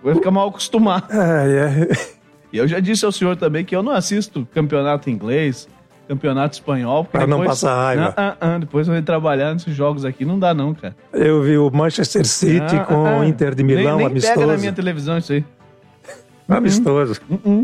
Vai ficar mal acostumado. É. E eu já disse ao senhor também que eu não assisto campeonato inglês, campeonato espanhol. Pra não passar raiva. Depois eu vou trabalhar nesses jogos aqui, não dá não, cara. Eu vi o Manchester City com o Inter de Milão, nem amistoso. Pega na minha televisão isso aí. Amistoso.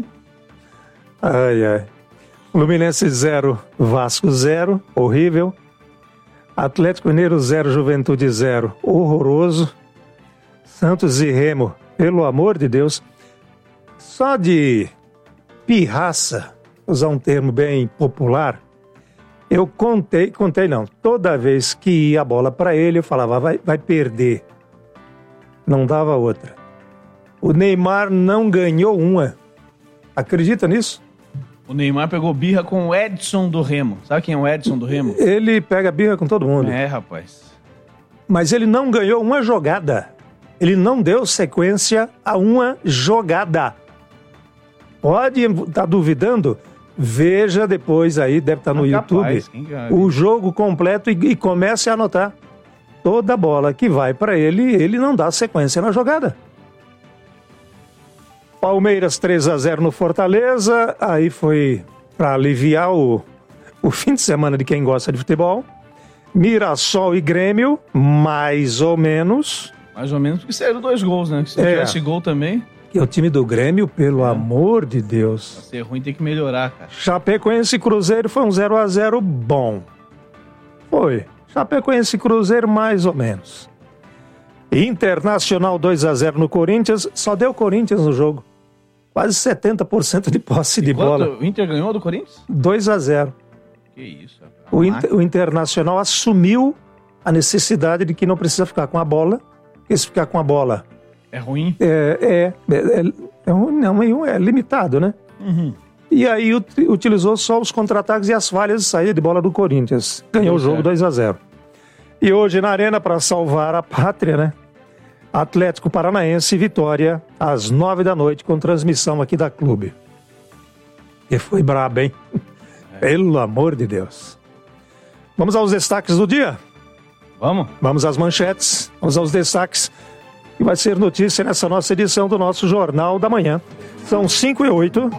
Ai. Fluminense 0, Vasco 0, horrível. Atlético Mineiro 0, Juventude 0, horroroso. Santos e Remo, pelo amor de Deus. Só de pirraça, usar um termo bem popular, eu contei não, toda vez que ia a bola para ele, eu falava, vai perder. Não dava outra. O Neymar não ganhou uma. Acredita nisso? O Neymar pegou birra com o Edson do Remo. Sabe quem é o Edson do Remo? Ele pega birra com todo mundo. É, rapaz. Mas ele não ganhou uma jogada. Ele não deu sequência a uma jogada. Pode estar duvidando? Veja depois aí, deve estar no YouTube, o jogo completo e comece a anotar. Toda bola que vai para ele não dá sequência na jogada. Palmeiras 3-0 no Fortaleza, aí foi para aliviar o fim de semana de quem gosta de futebol. Mirassol e Grêmio, mais ou menos. Mais ou menos, porque saíram 2 gols, né? Se não tivesse gol também... E o time do Grêmio, pelo amor de Deus. Pra ser ruim tem que melhorar, cara. Chapecoense e Cruzeiro foi um 0-0 bom. Foi. Chapecoense e Cruzeiro mais ou menos. Internacional 2-0 no Corinthians, só deu Corinthians no jogo. Quase 70% de posse de bola. O Inter ganhou do Corinthians? 2-0. Que isso, rapaz. O Internacional assumiu a necessidade de que não precisa ficar com a bola, porque se ficar com a bola... É ruim? É limitado, né? Uhum. E aí utilizou só os contra-ataques e as falhas de saída de bola do Corinthians. Ganhou o jogo 2-0. E hoje na Arena, para salvar a pátria, né? Atlético Paranaense e Vitória, às 9 da noite, com transmissão aqui da Clube. E foi brabo, hein? Pelo amor de Deus. Vamos aos destaques do dia? Vamos? Vamos às manchetes, vamos aos destaques. E vai ser notícia nessa nossa edição do nosso Jornal da Manhã. São 5:08.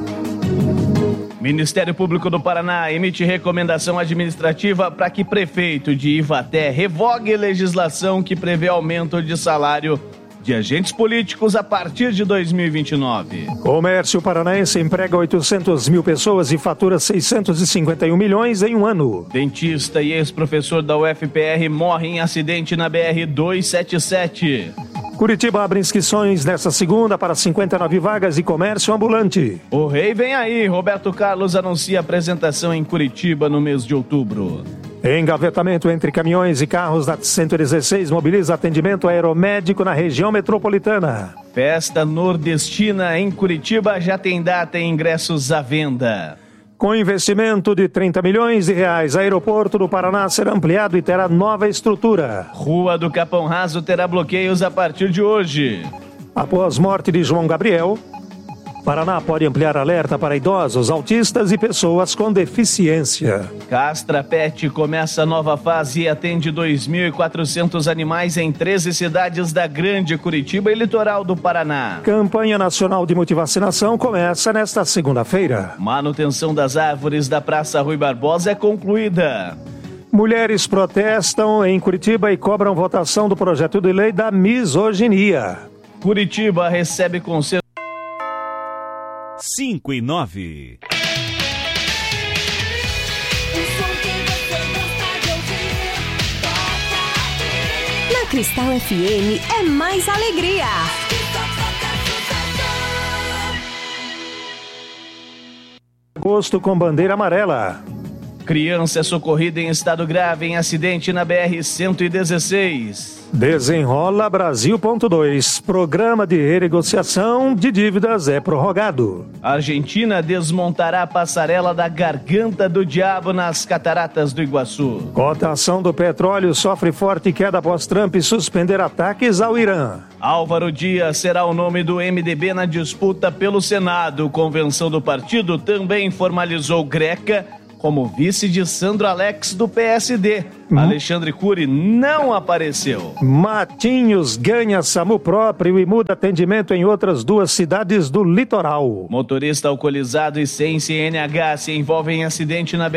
Ministério Público do Paraná emite recomendação administrativa para que prefeito de Ivaté revogue legislação que prevê aumento de salário de agentes políticos a partir de 2029. Comércio paranaense emprega 800 mil pessoas e fatura 651 milhões em um ano. Dentista e ex-professor da UFPR morre em acidente na BR-277. Curitiba abre inscrições nesta segunda para 59 vagas e comércio ambulante. O rei vem aí. Roberto Carlos anuncia apresentação em Curitiba no mês de outubro. Engavetamento entre caminhões e carros da 116 mobiliza atendimento aeromédico na região metropolitana. Festa nordestina em Curitiba já tem data e ingressos à venda. Com investimento de 30 milhões de reais, aeroporto do Paraná será ampliado e terá nova estrutura. Rua do Capão Raso terá bloqueios a partir de hoje. Após morte de João Gabriel, Paraná pode ampliar alerta para idosos, autistas e pessoas com deficiência. Castra Pet começa nova fase e atende 2.400 animais em 13 cidades da Grande Curitiba e litoral do Paraná. Campanha Nacional de Multivacinação começa nesta segunda-feira. Manutenção das árvores da Praça Rui Barbosa é concluída. Mulheres protestam em Curitiba e cobram votação do projeto de lei da misoginia. Curitiba recebe conselho 5:09. Na Cristal FM é mais alegria. Agosto com bandeira amarela. Criança é socorrida em estado grave em acidente na BR-116. Desenrola Brasil.2. Programa de renegociação de dívidas é prorrogado. Argentina desmontará a passarela da Garganta do Diabo nas Cataratas do Iguaçu. Cotação do petróleo sofre forte queda após Trump suspender ataques ao Irã. Álvaro Dias será o nome do MDB na disputa pelo Senado. Convenção do partido também formalizou Greca como vice de Sandro Alex do PSD. Alexandre Cury não apareceu. Matinhos ganha SAMU próprio e muda atendimento em outras 2 cidades do litoral. Motorista alcoolizado e sem CNH se envolve em acidente na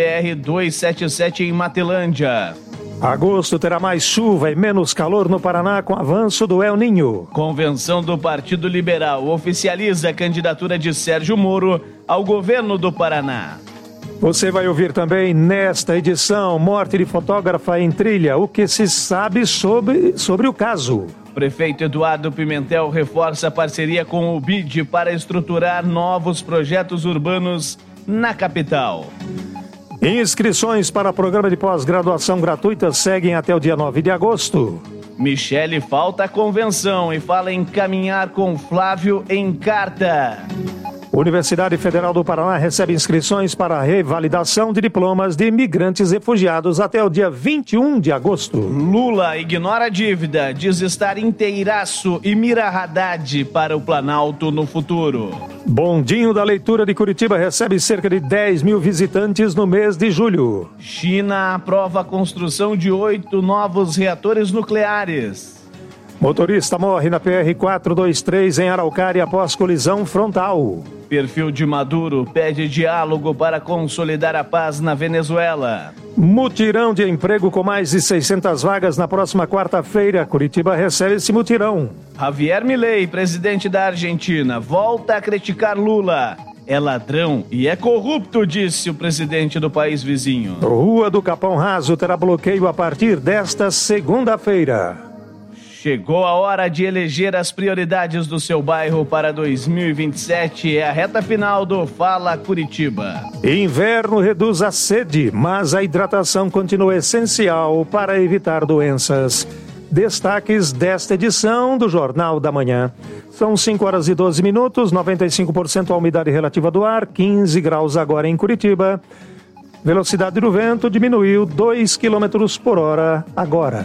BR-277 em Matelândia. Agosto terá mais chuva e menos calor no Paraná com avanço do El Niño. Convenção do Partido Liberal oficializa a candidatura de Sérgio Moro ao governo do Paraná. Você vai ouvir também nesta edição morte de fotógrafa em trilha, o que se sabe sobre o caso. Prefeito Eduardo Pimentel reforça a parceria com o BID para estruturar novos projetos urbanos na capital. Inscrições para programa de pós-graduação gratuita seguem até o dia 9 de agosto. Michele falta a convenção e fala em caminhar com Flávio em carta. Universidade Federal do Paraná recebe inscrições para a revalidação de diplomas de imigrantes refugiados até o dia 21 de agosto. Lula ignora a dívida, diz estar inteiraço e mira Haddad para o Planalto no futuro. Bondinho da Leitura de Curitiba recebe cerca de 10 mil visitantes no mês de julho. China aprova a construção de 8 novos reatores nucleares. Motorista morre na PR-423 em Araucária após colisão frontal. Perfil de Maduro pede diálogo para consolidar a paz na Venezuela. Mutirão de emprego com mais de 600 vagas na próxima quarta-feira. Curitiba recebe esse mutirão. Javier Milei, presidente da Argentina, volta a criticar Lula. É ladrão e é corrupto, disse o presidente do país vizinho. Rua do Capão Raso terá bloqueio a partir desta segunda-feira. Chegou a hora de eleger as prioridades do seu bairro para 2027. É a reta final do Fala Curitiba. Inverno reduz a sede, mas a hidratação continua essencial para evitar doenças. Destaques desta edição do Jornal da Manhã. São 5 horas e 12 minutos, 95% a umidade relativa do ar, 15 graus agora em Curitiba. Velocidade do vento diminuiu 2 km por hora agora.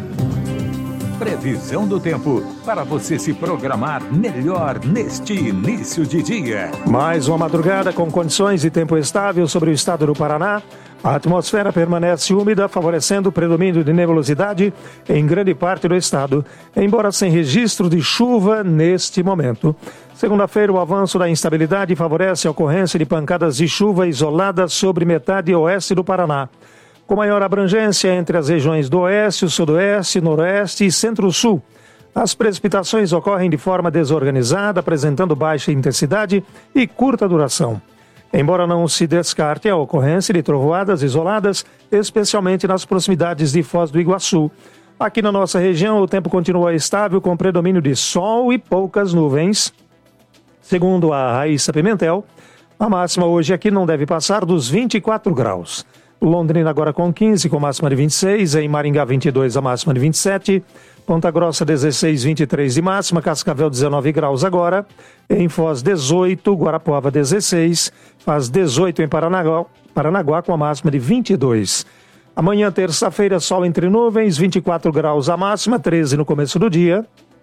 Previsão do tempo para você se programar melhor neste início de dia. Mais uma madrugada com condições de tempo estável sobre o estado do Paraná. A atmosfera permanece úmida, favorecendo o predomínio de nebulosidade em grande parte do estado, embora sem registro de chuva neste momento. Segunda-feira, o avanço da instabilidade favorece a ocorrência de pancadas de chuva isoladas sobre metade oeste do Paraná, com maior abrangência entre as regiões do oeste, o sudoeste, noroeste e centro-sul. As precipitações ocorrem de forma desorganizada, apresentando baixa intensidade e curta duração. Embora não se descarte a ocorrência de trovoadas isoladas, especialmente nas proximidades de Foz do Iguaçu. Aqui na nossa região, o tempo continua estável, com predomínio de sol e poucas nuvens. Segundo a Raíssa Pimentel, a máxima hoje aqui não deve passar dos 24 graus. Londrina agora com 15, com máxima de 26, em Maringá 22, a máxima de 27, Ponta Grossa 16, 23 de máxima, Cascavel 19 graus agora, em Foz 18, Guarapuava 16, faz 18 em Paranaguá com a máxima de 22. Amanhã, terça-feira, sol entre nuvens, 24 graus a máxima, 13 no começo do dia.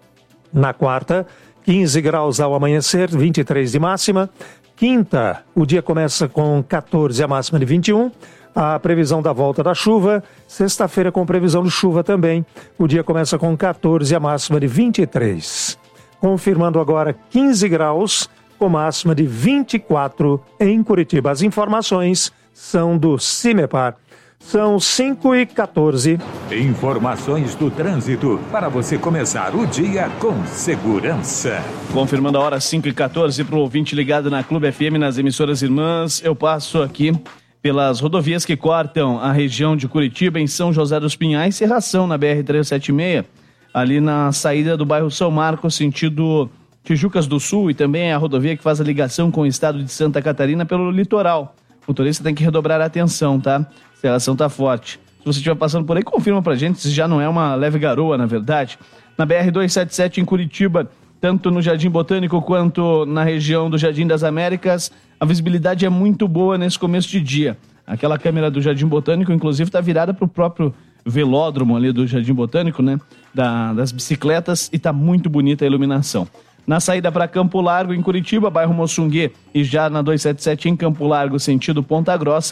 Na quarta, 15 graus ao amanhecer, 23 de máxima. Quinta, o dia começa com 14, a máxima de 21. A previsão da volta da chuva, sexta-feira com previsão de chuva também. O dia começa com 14, a máxima de 23. Confirmando agora 15 graus, com máxima de 24 em Curitiba. As informações são do CIMEPAR. São 5h14. Informações do trânsito para você começar o dia com segurança. Confirmando a hora 5h14 para o ouvinte ligado na Clube FM, nas emissoras irmãs, eu passo aqui pelas rodovias que cortam a região de Curitiba, em São José dos Pinhais, Serração, na BR-376, ali na saída do bairro São Marcos, sentido Tijucas do Sul, e também a rodovia que faz a ligação com o estado de Santa Catarina pelo litoral. O motorista tem que redobrar a atenção, tá? A serração tá forte. Se você estiver passando por aí, confirma pra gente se já não é uma leve garoa, na verdade. Na BR-277 em Curitiba, tanto no Jardim Botânico quanto na região do Jardim das Américas, a visibilidade é muito boa nesse começo de dia. Aquela câmera do Jardim Botânico, inclusive, está virada para o próprio velódromo ali do Jardim Botânico, né? Das bicicletas, e está muito bonita a iluminação. Na saída para Campo Largo, em Curitiba, bairro Moçunguê, e já na 277 em Campo Largo, sentido Ponta Grossa,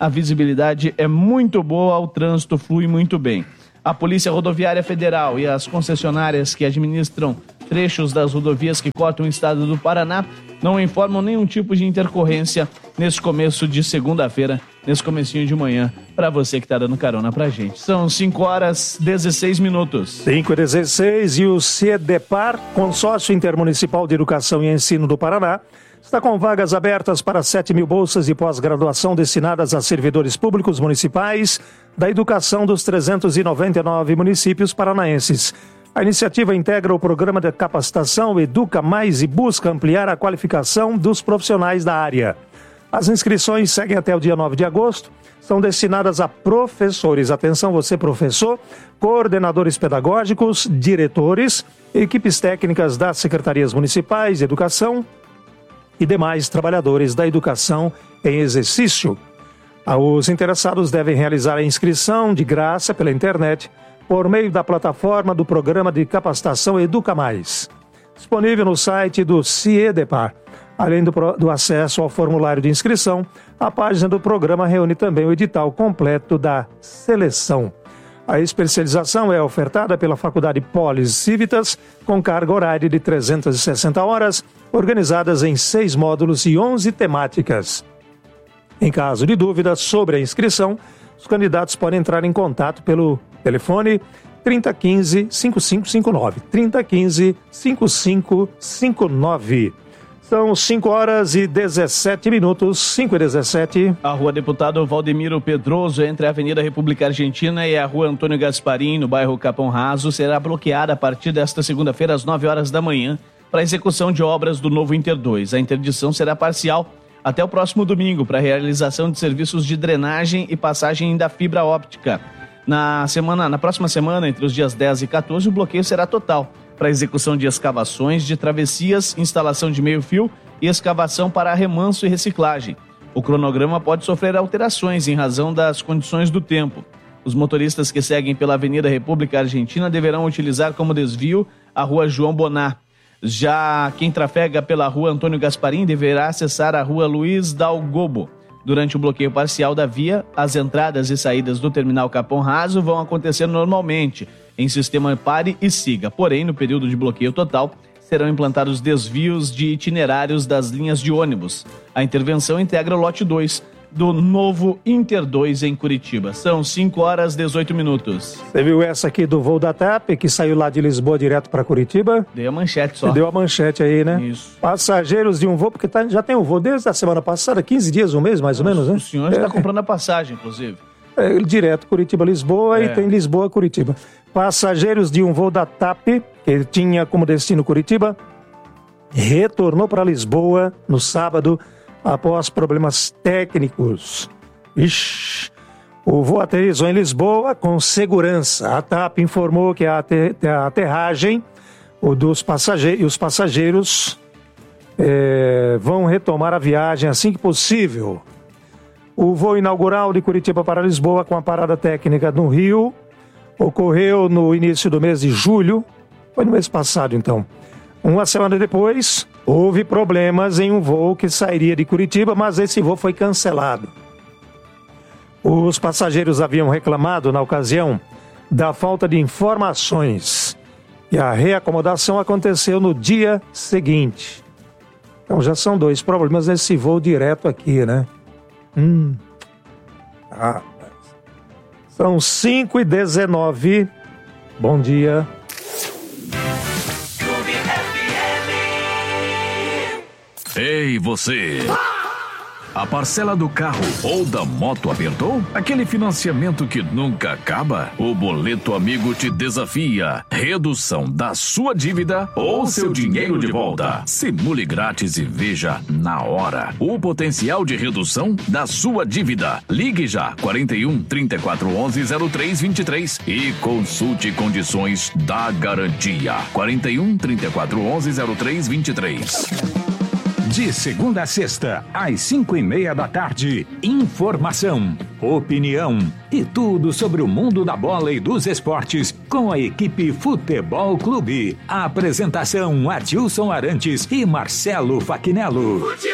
a visibilidade é muito boa, o trânsito flui muito bem. A Polícia Rodoviária Federal e as concessionárias que administram trechos das rodovias que cortam o estado do Paraná não informam nenhum tipo de intercorrência nesse começo de segunda-feira, nesse comecinho de manhã, para você que está dando carona pra gente. São 5h16. 5h16 e o CIEDEPAR, Consórcio Intermunicipal de Educação e Ensino do Paraná, está com vagas abertas para 7 mil bolsas de pós-graduação destinadas a servidores públicos municipais da educação dos 399 municípios paranaenses. A iniciativa integra o programa de capacitação Educa Mais e busca ampliar a qualificação dos profissionais da área. As inscrições seguem até o dia 9 de agosto, são destinadas a professores, atenção você professor, coordenadores pedagógicos, diretores, equipes técnicas das secretarias municipais de educação e demais trabalhadores da educação em exercício. Os interessados devem realizar a inscrição de graça pela internet por meio da plataforma do Programa de Capacitação Educa Mais, disponível no site do CIEDEPAR. Além do acesso ao formulário de inscrição, a página do programa reúne também o edital completo da seleção. A especialização é ofertada pela Faculdade Polis Civitas, com carga horária de 360 horas, organizadas em 6 módulos e 11 temáticas. Em caso de dúvida sobre a inscrição, os candidatos podem entrar em contato pelo telefone 3015-5559. 3015-5559. São 5h17, 5h17. A rua Deputado Valdemiro Pedroso, entre a Avenida República Argentina e a rua Antônio Gasparim, no bairro Capão Raso, será bloqueada a partir desta segunda-feira às 9 horas da manhã para execução de obras do novo Inter 2. A interdição será parcial até o próximo domingo para a realização de serviços de drenagem e passagem da fibra óptica. Na próxima semana, entre os dias 10 e 14, o bloqueio será total para a execução de escavações de travessias, instalação de meio-fio e escavação para remanso e reciclagem. O cronograma pode sofrer alterações em razão das condições do tempo. Os motoristas que seguem pela Avenida República Argentina deverão utilizar como desvio a rua João Bonar. Já quem trafega pela rua Antônio Gasparim deverá acessar a rua Luiz Dalgobo. Durante o bloqueio parcial da via, as entradas e saídas do terminal Capão Raso vão acontecer normalmente, em sistema pare e siga. Porém, no período de bloqueio total, serão implantados desvios de itinerários das linhas de ônibus. A intervenção integra o lote 2 do novo Inter 2 em Curitiba. São 5h18. Você viu essa aqui do voo da TAP, que saiu lá de Lisboa direto para Curitiba? Deu a manchete só. Deu a manchete aí, né? Isso. Passageiros de um voo, porque já tem um voo desde a semana passada, 15 dias, um mês mais ou menos, né? O senhor está comprando a passagem, inclusive. Direto Curitiba-Lisboa e tem Lisboa-Curitiba. Passageiros de um voo da TAP, que tinha como destino Curitiba, retornou para Lisboa no sábado, após problemas técnicos. O voo aterrissou em Lisboa com segurança. A TAP informou que a aterragem dos passageiros vão retomar a viagem assim que possível. O voo inaugural de Curitiba para Lisboa, com a parada técnica no Rio, ocorreu no início do mês de julho. Foi no mês passado, então. Uma semana depois, houve problemas em um voo que sairia de Curitiba, mas esse voo foi cancelado. Os passageiros haviam reclamado, na ocasião, da falta de informações. E a reacomodação aconteceu no dia seguinte. Então já são 2 problemas nesse voo direto aqui, né? São 5h19. Bom dia. Ei, você! A parcela do carro ou da moto apertou? Aquele financiamento que nunca acaba? O Boleto Amigo te desafia. Redução da sua dívida ou seu dinheiro de volta. Simule grátis e veja na hora o potencial de redução da sua dívida. Ligue já 41 34 11 03 23 e consulte condições da garantia. 41 34 11 03 23. De segunda a sexta, às 5:30 da tarde, informação, opinião e tudo sobre o mundo da bola e dos esportes com a equipe Futebol Clube. A apresentação: Adilson Arantes e Marcelo Faquinello.